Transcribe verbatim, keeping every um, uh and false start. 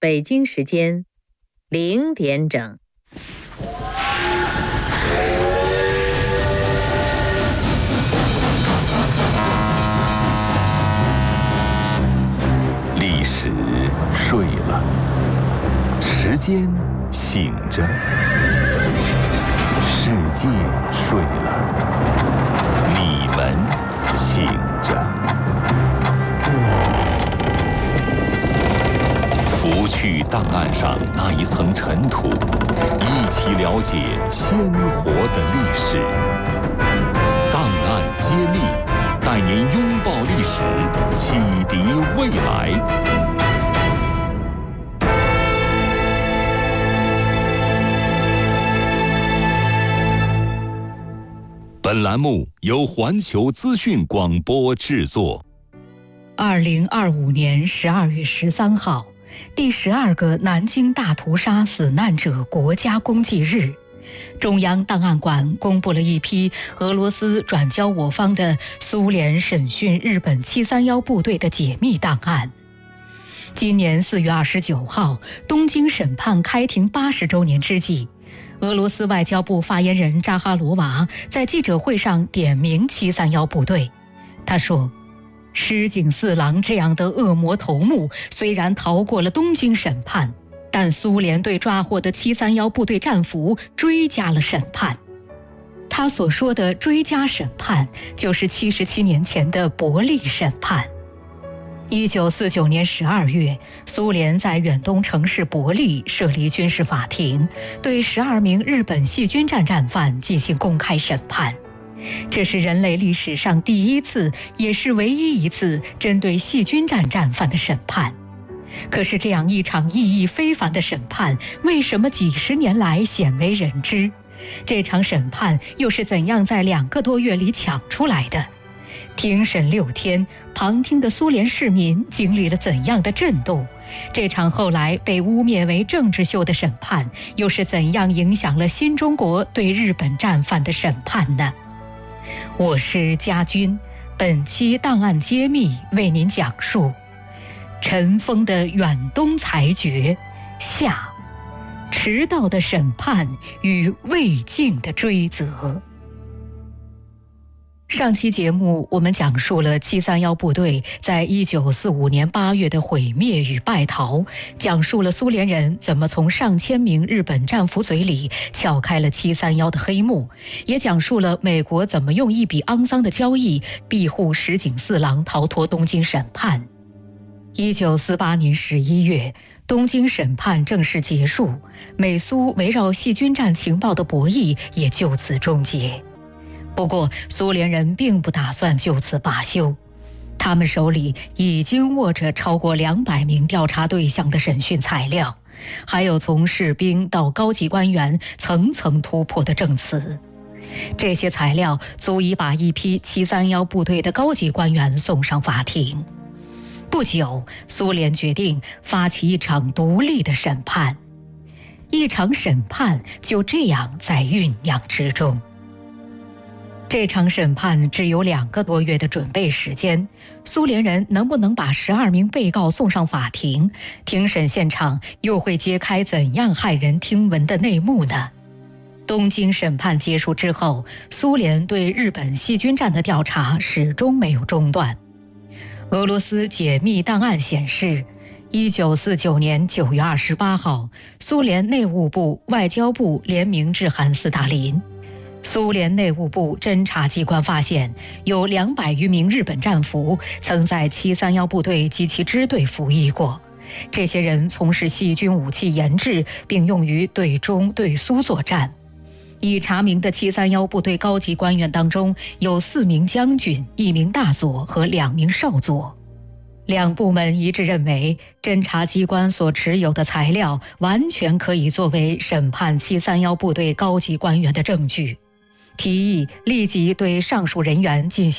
北京时间零点整。 历史睡了，时间醒着，世界睡了，你们醒着。拂去档案上那一层尘土，一起了解鲜活的历史。档案揭秘，带您拥抱历史，启迪未来。本栏目由环球资讯广播制作。 二零二五年十二月十三号，第十二个南京大屠杀死难者国家公祭日，中央档案馆公布了一批俄罗斯转交我方的苏联审讯日本七三一部队的解密档案。今年四月二十九号，东京审判开庭八十周年之际，俄罗斯外交部发言人扎哈罗娃在记者会上点名七三一部队。他说，石井四郎这样的恶魔头目虽然逃过了东京审判，但苏联对抓获的七三一部队战俘追加了审判。他所说的追加审判，就是七十七年前的伯利审判。一九四九年十二月，苏联在远东城市伯利设立军事法庭，对十二名日本细菌战战犯进行公开审判。这是人类历史上第一次，也是唯一一次针对细菌战战犯的审判。可是这样一场意义非凡的审判，为什么几十年来鲜为人知？这场审判又是怎样在两个多月里抢出来的？庭审六天，旁听的苏联市民经历了怎样的震动？这场后来被污蔑为政治秀的审判，又是怎样影响了新中国对日本战犯的审判呢？我是家军，本期档案揭秘为您讲述尘封的远东裁决下，迟到的审判与未尽的追责。上期节目我们讲述了七三一部队在一九四五年八月的毁灭与败逃，讲述了苏联人怎么从上千名日本战俘嘴里撬开了七三一的黑幕，也讲述了美国怎么用一笔肮脏的交易庇护石井四郎逃脱东京审判。一九四八年十一月，东京审判正式结束，美苏围绕细菌战情报的博弈也就此终结。不过苏联人并不打算就此罢休，他们手里已经握着超过两百名调查对象的审讯材料，还有从士兵到高级官员层层突破的证词。这些材料足以把一批七三一部队的高级官员送上法庭。不久，苏联决定发起一场独立的审判，一场审判就这样在酝酿之中。这场审判只有两个多月的准备时间，苏联人能不能把十二名被告送上法庭？庭审现场又会揭开怎样骇人听闻的内幕呢？东京审判结束之后，苏联对日本细菌战的调查始终没有中断。俄罗斯解密档案显示，一九四九年九月二十八号，苏联内务部、外交部联名致函斯大林。苏联内务部侦察机关发现，有两百余名日本战俘曾在七三一部队及其支队服役过。这些人从事细菌武器研制，并用于对中对苏作战。已查明的七三一部队高级官员当中，有四名将军、一名大佐和两名少佐。两部门一致认为，侦察机关所持有的材料完全可以作为审判七三一部队高级官员的证据，提议立即对上述人员进行